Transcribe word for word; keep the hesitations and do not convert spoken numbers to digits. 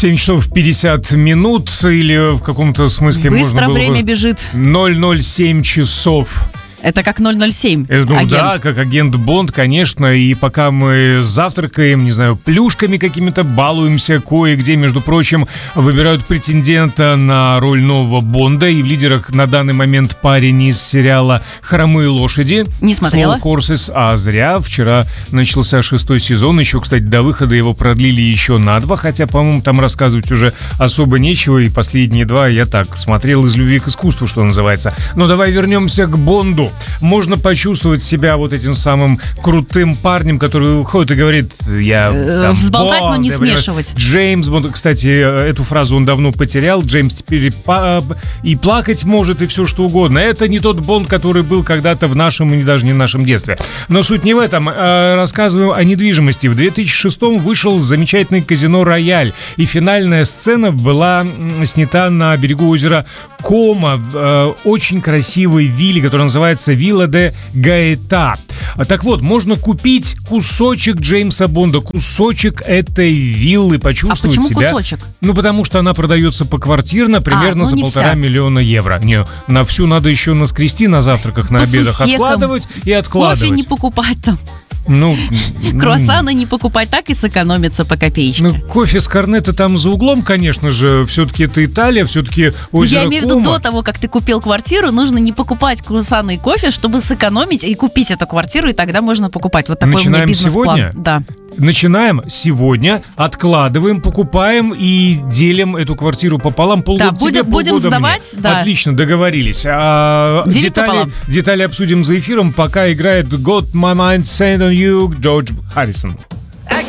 семь часов пятьдесят минут, или в каком-то смысле Быстро можно было время бы бежит. ноль ноль семь часов. Это как ноль ноль семь. Э, Ну агент. да, как агент Бонд, конечно. И пока мы завтракаем, не знаю, плюшками какими-то, балуемся, кое-где, между прочим, выбирают претендента на роль нового Бонда. И в лидерах на данный момент парень из сериала «Хромые лошади». Не смотрела. Slow Horses, а зря. Вчера начался шестой сезон. Еще, кстати, до выхода его продлили еще на два. Хотя, по-моему, там рассказывать уже особо нечего. И последние два я так смотрел из любви к искусству, что называется. Но давай вернемся к Бонду. Можно почувствовать себя вот этим самым крутым парнем, который выходит и говорит: я там, взболтать, но не Бонд, я, смешивать. Джеймс Бонд. Кстати, эту фразу он давно потерял. Джеймс теперь и, па- и плакать может, и все что угодно. Это не тот Бонд, который был когда-то в нашем и даже не в нашем детстве. Но суть не в этом. Рассказываю о недвижимости. В две тысячи шестом вышел замечательный казино «Рояль». И финальная сцена была снята на берегу озера Кома, в очень красивой вилле, которая называется Вилла де Гаэта. Так вот, можно купить кусочек Джеймса Бонда, кусочек этой виллы, почувствовать а почему себя. Кусочек? Ну, потому что она продается поквартирно, примерно а, ну за полтора вся. миллиона евро. Не, на всю надо еще наскрести на завтраках, на По обедах сусекам. откладывать и откладывать. Кофе не покупать там. Ну, Круассаны не покупать, так и сэкономится по копеечке. Ну, кофе с корнетто там за углом, конечно же. Все-таки это Италия, все-таки озеро Я имею в виду, Кома. до того, как ты купил квартиру, нужно не покупать круассаны и кофе, чтобы сэкономить и купить эту квартиру, и тогда можно покупать. Вот такой Начинаем у меня бизнес-план. сегодня? Да. Начинаем сегодня, откладываем, покупаем и делим эту квартиру пополам. Полгода Да, тебе, будем- будем полгода сдавать, мне. да. Отлично, договорились. А, Делить детали, пополам. детали обсудим за эфиром, пока играет «Got My Mind Set on You» Джордж Харрисон.